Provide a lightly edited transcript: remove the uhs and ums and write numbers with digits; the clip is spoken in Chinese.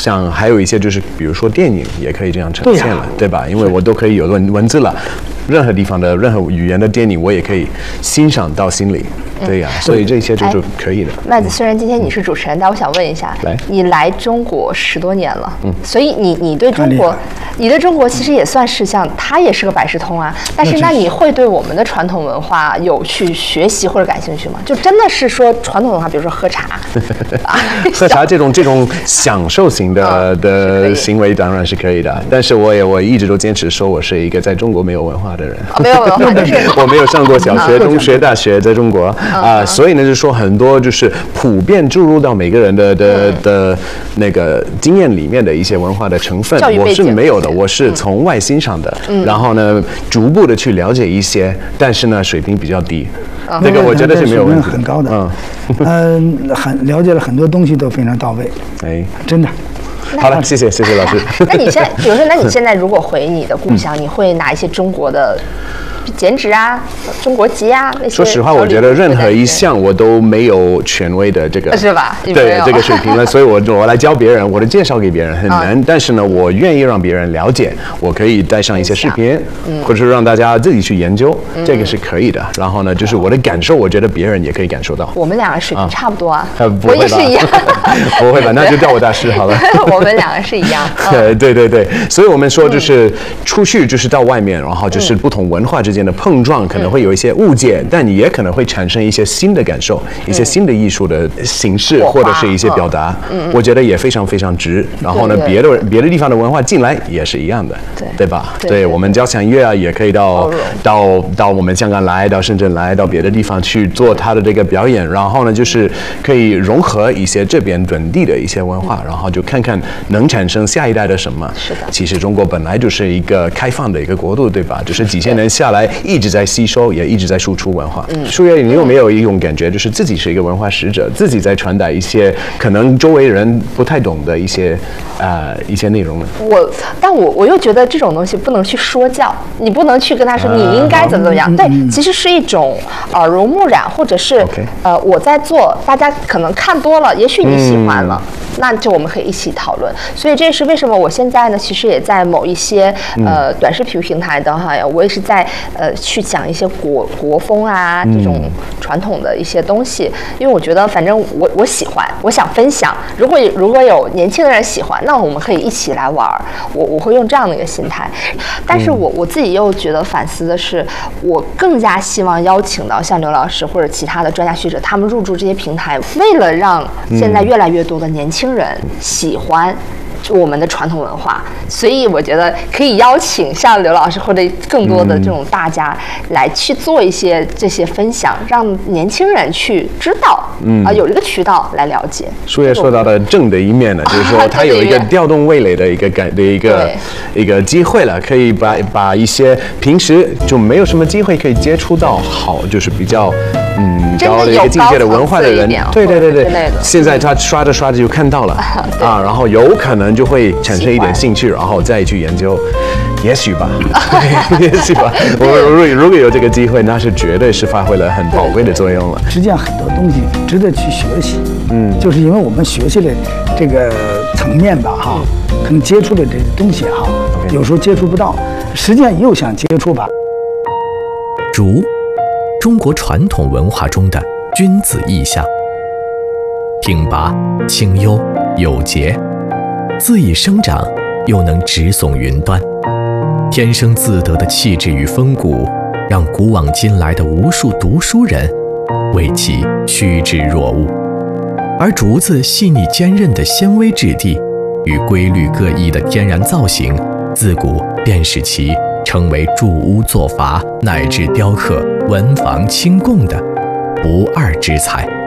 像还有一些就是比如说电影也可以这样呈现了，对吧？因为我都可以有文字了，任何地方的任何语言的电影我也可以欣赏到心里。对呀，所以这些就可以的。 麦子，虽然今天你是主持人，但我想问一下，你来中国10多年了，所以你对中国其实也算是像它也是个百事通啊。但是那你会对我们的传统文化有去学习或者感兴趣吗？就真的是说传统文化，比如说喝茶， 喝茶这种享受型的行为当然是可以的。但是我一直都坚持说我是一个在中国没有文化的人， 没有文化就是我没有上过小学、中学、大学，在中国。所以呢，就是说很多就是普遍注入到每个人的那个经验里面的一些文化的成分，我是没有的，我是从外欣赏的，然后呢，逐步的去了解一些，但是呢，水平比较低，这个我觉得是没有问题， 很高的，很了解了很多东西都非常到位，哎，真的。 好了，谢谢老师。 那你现在，比如说，那你现在如果回你的故乡，你会拿一些中国的剪纸啊、中国籍啊那些？ 说实话，我觉得任何一项我都没有权威的这个， 是吧？ 对这个水平了，所以我来教别人，我的介绍给别人很难。但是呢，我愿意让别人了解，我可以带上一些视频，或者是让大家自己去研究，这个是可以的。然后呢，就是我的感受，我觉得别人也可以感受到。 我们两个水平差不多啊， 我也是一样。 不会吧？那就叫我大师好了。 我们两个是一样。 对，所以我们说就是出去就是到外面，然后就是不同文化之间的碰撞，可能会有一些误解，但你也可能会产生一些新的感受，一些新的艺术的形式或者是一些表达。我觉得也非常非常值。然后呢，别的地方的文化进来也是一样的，对吧？对，我们交响乐啊，也可以到我们香港来，到深圳来，到别的地方去做它的这个表演。然后呢，就是可以融合一些这边本地的一些文化，然后就看看能产生下一代的什么。 是的。 其实中国本来就是一个开放的一个国度，对吧？就是几千年下来一直在吸收，也一直在输出文化。舒月，你有没有一种感觉，就是自己是一个文化使者，自己在传达一些可能周围人不太懂的一些内容呢？ 但我又觉得这种东西不能去说教，你不能去跟他说你应该怎么样。对，其实是一种耳濡目染，或者是我在做，大家可能看多了，也许你喜欢了。那就我们可以一起讨论，所以这是为什么我现在呢，其实也在某一些短视频平台的哈，我也是在去讲一些国风啊这种传统的一些东西，因为我觉得反正我喜欢，我想分享。如果有年轻的人喜欢，那我们可以一起来玩，我会用这样的一个心态。但是我自己又觉得反思的是，我更加希望邀请到像刘老师或者其他的专家学者，他们入驻这些平台，为了让现在越来越多的年轻人喜欢我们的传统文化，所以我觉得可以邀请像刘老师或者更多的这种大家来去做一些这些分享，让年轻人去知道，有一个渠道来了解。 舒月说到的正的一面呢，就是说它有一个调动味蕾的一个机会了，可以把一些平时就没有什么机会可以接触到就是比较高的一个境界的文化的人，对，现在他刷着刷着就看到了然后有可能就会产生一点兴趣，然后再去研究，也许吧，也许吧。如果有这个机会，那是绝对是发挥了很宝贵的作用了。 实际上很多东西值得去学习，就是因为我们学习的这个层面吧，可能接触的这些东西有时候接触不到，实际上又想接触吧。 竹，中国传统文化中的君子意象，挺拔、清幽、有节，恣意生长，又能直耸云端，天生自得的气质与风骨，让古往今来的无数读书人为其趋之若鹜。而竹子细腻坚韧的纤维质地与规律各异的天然造型，自古便使其成为筑屋作筏乃至雕刻文房清供的不二之材。